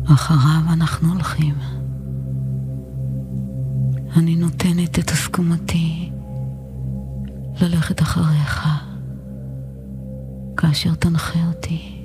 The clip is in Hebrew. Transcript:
אחריו אנחנו הולכים. אני נותנת את הסכמתי ללכת אחריך כאשר תנחה אותי.